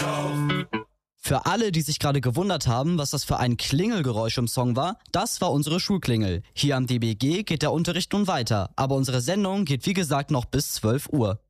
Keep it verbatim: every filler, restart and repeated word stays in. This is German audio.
Für alle, die sich gerade gewundert haben, was das für ein Klingelgeräusch im Song war, das war unsere Schulklingel. Hier am D B G geht der Unterricht nun weiter, aber unsere Sendung geht wie gesagt noch bis zwölf Uhr.